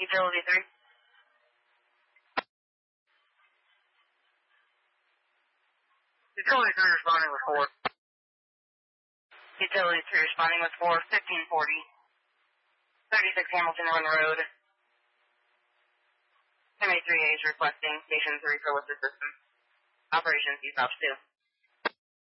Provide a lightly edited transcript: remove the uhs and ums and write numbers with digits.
Utility 3. Utility 3 responding with 4. Utility 3 responding with 4, 1540. 36 Hamilton Run Road. MA3A is requesting Station 3 for lift assistance. Operations use Op 2.